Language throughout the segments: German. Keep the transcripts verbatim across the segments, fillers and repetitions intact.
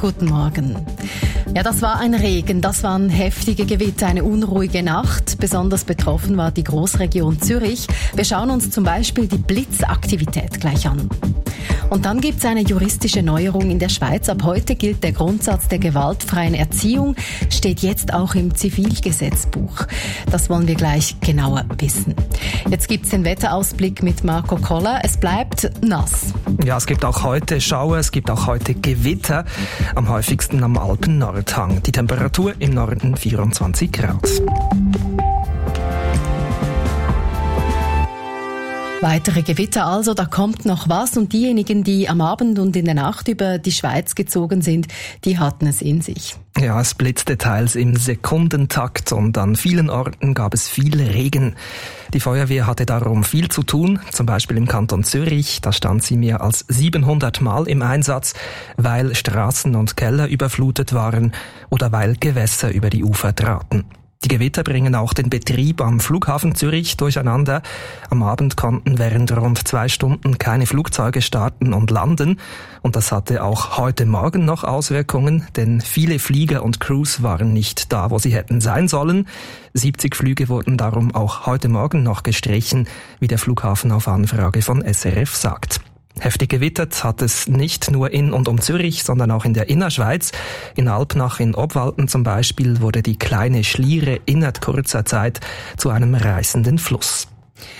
Guten Morgen. Ja, das war ein Regen, das waren heftige Gewitter, eine unruhige Nacht. Besonders betroffen war die Großregion Zürich. Wir schauen uns zum Beispiel die Blitzaktivität gleich an. Und dann gibt es eine juristische Neuerung in der Schweiz. Ab heute gilt der Grundsatz der gewaltfreien Erziehung, steht jetzt auch im Zivilgesetzbuch. Das wollen wir gleich genauer wissen. Jetzt gibt es den Wetterausblick mit Marco Koller. Es bleibt nass. Ja, es gibt auch heute Schauer, es gibt auch heute Gewitter, am häufigsten am Alpen-Nordhang. Die Temperatur im Norden vierundzwanzig Grad. Weitere Gewitter also, da kommt noch was und diejenigen, die am Abend und in der Nacht über die Schweiz gezogen sind, die hatten es in sich. Ja, es blitzte teils im Sekundentakt und an vielen Orten gab es viel Regen. Die Feuerwehr hatte darum viel zu tun, zum Beispiel im Kanton Zürich, da stand sie mehr als siebenhundert Mal im Einsatz, weil Straßen und Keller überflutet waren oder weil Gewässer über die Ufer traten. Die Gewitter bringen auch den Betrieb am Flughafen Zürich durcheinander. Am Abend konnten während rund zwei Stunden keine Flugzeuge starten und landen. Und das hatte auch heute Morgen noch Auswirkungen, denn viele Flieger und Crews waren nicht da, wo sie hätten sein sollen. siebzig Flüge wurden darum auch heute Morgen noch gestrichen, wie der Flughafen auf Anfrage von S R F sagt. Heftig gewittert hat es nicht nur in und um Zürich, sondern auch in der Innerschweiz. In Alpnach in Obwalden zum Beispiel wurde die kleine Schliere innerhalb kurzer Zeit zu einem reißenden Fluss.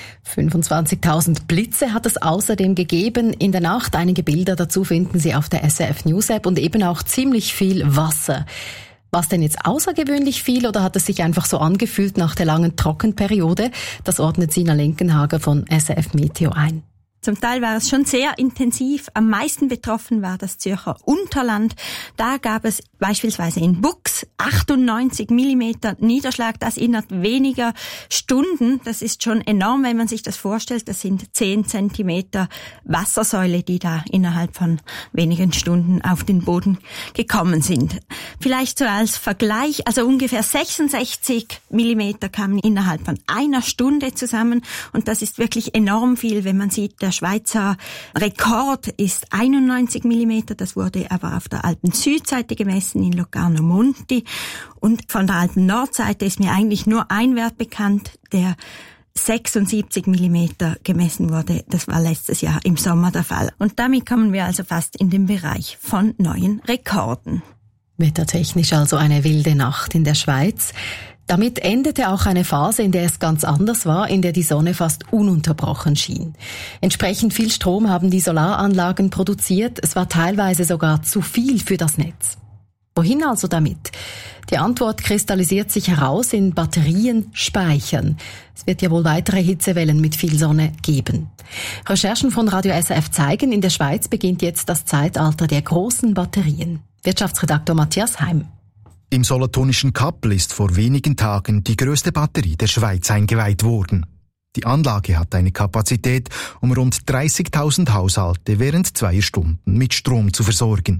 fünfundzwanzigtausend Blitze hat es außerdem gegeben. In der Nacht einige Bilder dazu finden Sie auf der S R F News App und eben auch ziemlich viel Wasser. War es denn jetzt außergewöhnlich viel oder hat es sich einfach so angefühlt nach der langen Trockenperiode? Das ordnet Sina Lenkenhager von S R F Meteo ein. Zum Teil war es schon sehr intensiv. Am meisten betroffen war das Zürcher Unterland. Da gab es beispielsweise in Bux achtundneunzig Millimeter Niederschlag, das innerhalb weniger Stunden. Das ist schon enorm, wenn man sich das vorstellt. Das sind zehn Zentimeter Wassersäule, die da innerhalb von wenigen Stunden auf den Boden gekommen sind. Vielleicht so als Vergleich, also ungefähr sechsundsechzig Millimeter kamen innerhalb von einer Stunde zusammen. Und das ist wirklich enorm viel, wenn man sieht, der Schweizer Rekord ist einundneunzig Millimeter, das wurde aber auf der Alpen-Südseite gemessen in Locarno Monti. Und von der Alpen-Nordseite ist mir eigentlich nur ein Wert bekannt, der sechsundsiebzig Millimeter gemessen wurde. Das war letztes Jahr im Sommer der Fall. Und damit kommen wir also fast in den Bereich von neuen Rekorden. Wettertechnisch also eine wilde Nacht in der Schweiz. Damit endete auch eine Phase, in der es ganz anders war, in der die Sonne fast ununterbrochen schien. Entsprechend viel Strom haben die Solaranlagen produziert. Es war teilweise sogar zu viel für das Netz. Wohin also damit? Die Antwort kristallisiert sich heraus in Batterien speichern. Es wird ja wohl weitere Hitzewellen mit viel Sonne geben. Recherchen von Radio S R F zeigen, in der Schweiz beginnt jetzt das Zeitalter der großen Batterien. Wirtschaftsredaktor Matthias Heim. Im Solothurnischen Kappel ist vor wenigen Tagen die grösste Batterie der Schweiz eingeweiht worden. Die Anlage hat eine Kapazität, um rund dreißigtausend Haushalte während zwei Stunden mit Strom zu versorgen.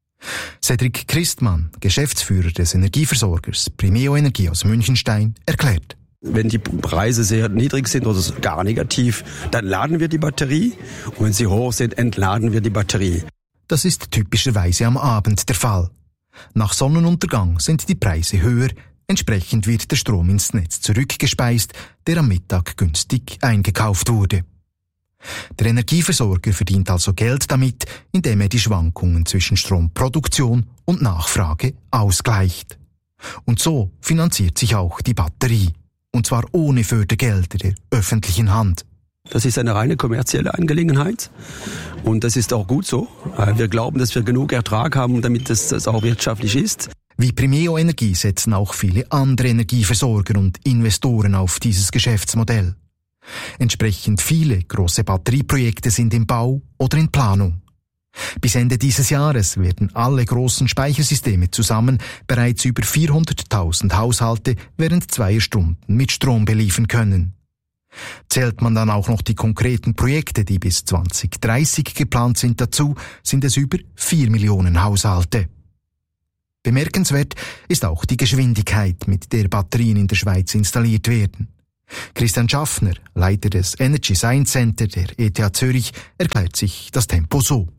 Cedric Christmann, Geschäftsführer des Energieversorgers Primeo Energie aus Münchenstein, erklärt: Wenn die Preise sehr niedrig sind oder gar negativ, dann laden wir die Batterie. Und wenn sie hoch sind, entladen wir die Batterie. Das ist typischerweise am Abend der Fall. Nach Sonnenuntergang sind die Preise höher, entsprechend wird der Strom ins Netz zurückgespeist, der am Mittag günstig eingekauft wurde. Der Energieversorger verdient also Geld damit, indem er die Schwankungen zwischen Stromproduktion und Nachfrage ausgleicht. Und so finanziert sich auch die Batterie, und zwar ohne Fördergelder der öffentlichen Hand. Das ist eine reine kommerzielle Angelegenheit und das ist auch gut so. Wir glauben, dass wir genug Ertrag haben, damit es das auch wirtschaftlich ist. Wie Primeo Energie setzen auch viele andere Energieversorger und Investoren auf dieses Geschäftsmodell. Entsprechend viele große Batterieprojekte sind im Bau oder in Planung. Bis Ende dieses Jahres werden alle großen Speichersysteme zusammen bereits über vierhunderttausend Haushalte während zweier Stunden mit Strom beliefern können. Zählt man dann auch noch die konkreten Projekte, die bis zwanzig dreißig geplant sind, dazu, sind es über vier Millionen Haushalte. Bemerkenswert ist auch die Geschwindigkeit, mit der Batterien in der Schweiz installiert werden. Christian Schaffner, Leiter des Energy Science Center der E T H Zürich, erklärt sich das Tempo so.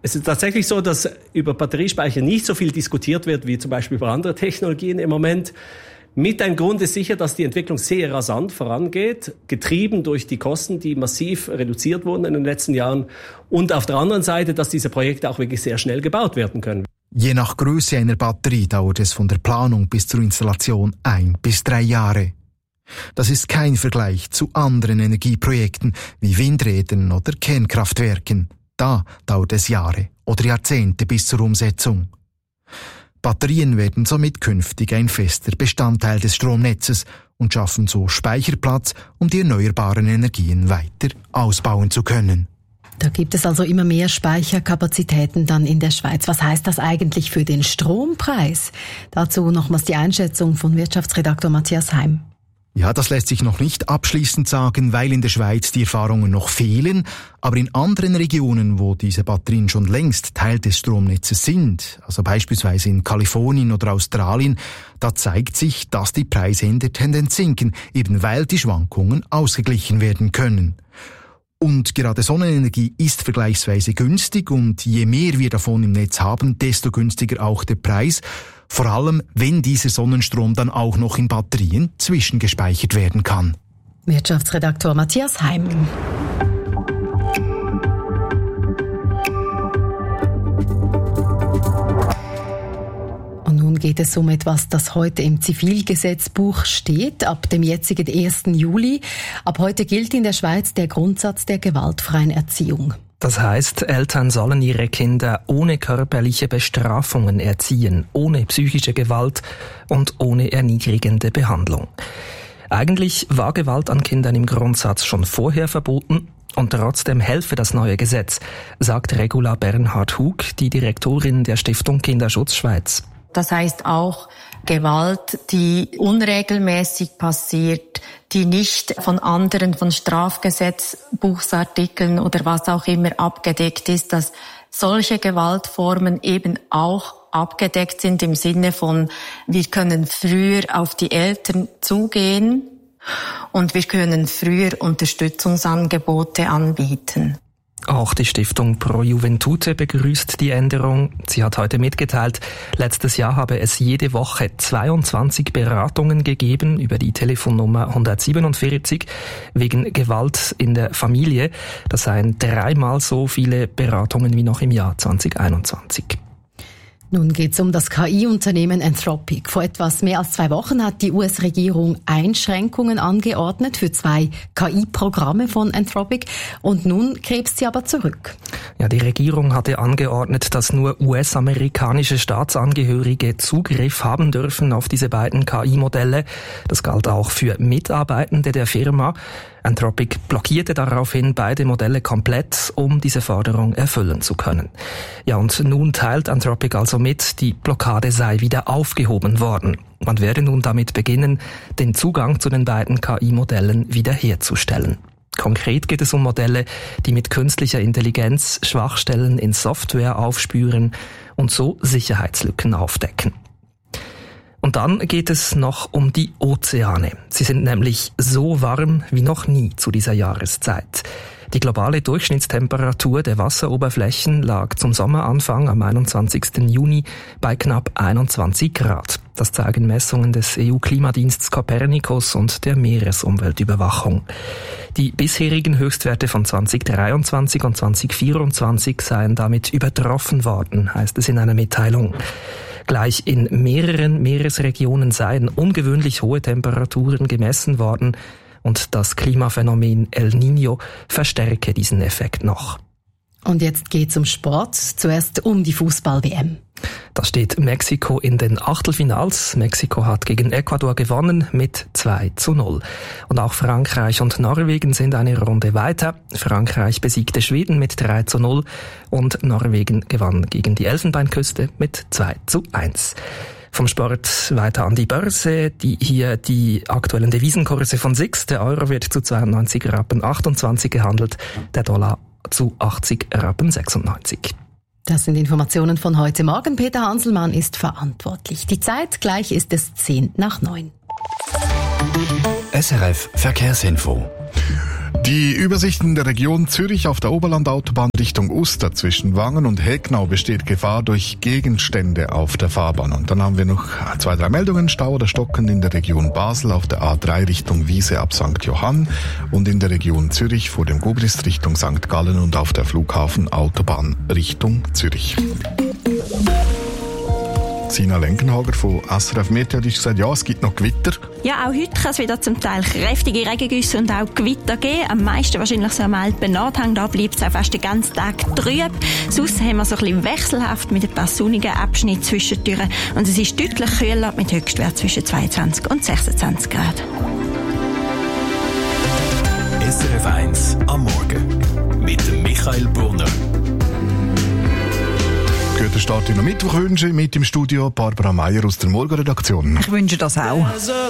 Es ist tatsächlich so, dass über Batteriespeicher nicht so viel diskutiert wird, wie zum Beispiel über andere Technologien im Moment. Mit ein Grund ist sicher, dass die Entwicklung sehr rasant vorangeht, getrieben durch die Kosten, die massiv reduziert wurden in den letzten Jahren. Und auf der anderen Seite, dass diese Projekte auch wirklich sehr schnell gebaut werden können. Je nach Größe einer Batterie dauert es von der Planung bis zur Installation ein bis drei Jahre. Das ist kein Vergleich zu anderen Energieprojekten wie Windrädern oder Kernkraftwerken. Da dauert es Jahre oder Jahrzehnte bis zur Umsetzung. Batterien werden somit künftig ein fester Bestandteil des Stromnetzes und schaffen so Speicherplatz, um die erneuerbaren Energien weiter ausbauen zu können. Da gibt es also immer mehr Speicherkapazitäten dann in der Schweiz. Was heißt das eigentlich für den Strompreis? Dazu nochmals die Einschätzung von Wirtschaftsredaktor Matthias Heim. Ja, das lässt sich noch nicht abschließend sagen, weil in der Schweiz die Erfahrungen noch fehlen. Aber in anderen Regionen, wo diese Batterien schon längst Teil des Stromnetzes sind, also beispielsweise in Kalifornien oder Australien, da zeigt sich, dass die Preise in der Tendenz sinken, eben weil die Schwankungen ausgeglichen werden können. Und gerade Sonnenenergie ist vergleichsweise günstig und je mehr wir davon im Netz haben, desto günstiger auch der Preis. Vor allem, wenn dieser Sonnenstrom dann auch noch in Batterien zwischengespeichert werden kann. Wirtschaftsredaktor Matthias Heim. Und nun geht es um etwas, das heute im Zivilgesetzbuch steht, ab dem jetzigen ersten Juli. Ab heute gilt in der Schweiz der Grundsatz der gewaltfreien Erziehung. Das heißt, Eltern sollen ihre Kinder ohne körperliche Bestrafungen erziehen, ohne psychische Gewalt und ohne erniedrigende Behandlung. Eigentlich war Gewalt an Kindern im Grundsatz schon vorher verboten und trotzdem helfe das neue Gesetz, sagt Regula Bernhard-Hug, die Direktorin der Stiftung Kinderschutz Schweiz. Das heißt auch Gewalt, die unregelmäßig passiert, die nicht von anderen, von Strafgesetzbuchsartikeln oder was auch immer abgedeckt ist, dass solche Gewaltformen eben auch abgedeckt sind im Sinne von, wir können früher auf die Eltern zugehen und wir können früher Unterstützungsangebote anbieten. Auch die Stiftung Pro Juventute begrüßt die Änderung. Sie hat heute mitgeteilt, letztes Jahr habe es jede Woche zweiundzwanzig Beratungen gegeben über die Telefonnummer hundertsiebenundvierzig wegen Gewalt in der Familie. Das seien dreimal so viele Beratungen wie noch im Jahr zweitausendeinundzwanzig. Nun geht es um das K I-Unternehmen Anthropic. Vor etwas mehr als zwei Wochen hat die U S-Regierung Einschränkungen angeordnet für zwei K I-Programme von Anthropic und nun krebst sie aber zurück. Ja, die Regierung hatte angeordnet, dass nur U S-amerikanische Staatsangehörige Zugriff haben dürfen auf diese beiden K I-Modelle. Das galt auch für Mitarbeitende der Firma. Anthropic blockierte daraufhin beide Modelle komplett, um diese Forderung erfüllen zu können. Ja, und nun teilt Anthropic also mit, die Blockade sei wieder aufgehoben worden. Man werde nun damit beginnen, den Zugang zu den beiden K I-Modellen wiederherzustellen. Konkret geht es um Modelle, die mit künstlicher Intelligenz Schwachstellen in Software aufspüren und so Sicherheitslücken aufdecken. Und dann geht es noch um die Ozeane. Sie sind nämlich so warm wie noch nie zu dieser Jahreszeit. Die globale Durchschnittstemperatur der Wasseroberflächen lag zum Sommeranfang am einundzwanzigsten Juni bei knapp einundzwanzig Grad. Das zeigen Messungen des E U-Klimadienstes Copernicus und der Meeresumweltüberwachung. Die bisherigen Höchstwerte von zweitausenddreiundzwanzig und zweitausendvierundzwanzig seien damit übertroffen worden, heißt es in einer Mitteilung. Gleich in mehreren Meeresregionen seien ungewöhnlich hohe Temperaturen gemessen worden und das Klimaphänomen El Niño verstärke diesen Effekt noch. Und jetzt geht's um Sport, zuerst um die Fußball-W M. Da steht Mexiko in den Achtelfinals. Mexiko hat gegen Ecuador gewonnen mit zwei zu null. Und auch Frankreich und Norwegen sind eine Runde weiter. Frankreich besiegte Schweden mit drei zu null und Norwegen gewann gegen die Elfenbeinküste mit zwei zu eins. Vom Sport weiter an die Börse, die hier die aktuellen Devisenkurse von S I X. Der Euro wird zu zweiundneunzig Rappen achtundzwanzig gehandelt, der Dollar zu achtzig Rappen sechsundneunzig. Das sind Informationen von heute Morgen. Peter Hanselmann ist verantwortlich. Die Zeit, gleich ist es zehn nach neun. S R F Verkehrsinfo. Die Übersichten der Region Zürich: auf der Oberlandautobahn Richtung Uster zwischen Wangen und Hegnau besteht Gefahr durch Gegenstände auf der Fahrbahn. Und dann haben wir noch zwei, drei Meldungen. Stau oder Stocken in der Region Basel auf der A drei Richtung Wiese ab Sankt Johann und in der Region Zürich vor dem Gubrist Richtung Sankt Gallen und auf der Flughafenautobahn Richtung Zürich. Sina Lenkenhager von S R F Meteo hat gesagt, ja, es gibt noch Gewitter. Ja, auch heute kann es wieder zum Teil kräftige Regengüsse und auch Gewitter geben. Am meisten wahrscheinlich so am Alpen Nordhang. Da bleibt es auch fast den ganzen Tag trüb. Sonst haben wir so ein bisschen wechselhaft mit ein paar sonnigen Abschnitten zwischendurch. Und es ist deutlich kühler mit Höchstwert zwischen zweiundzwanzig und sechsundzwanzig Grad. S R F eins am Morgen mit Michael Brunner. Guten Start in den Mittwoch wünsche ich mit im Studio Barbara Meier aus der Morgenredaktion. Ich wünsche das auch.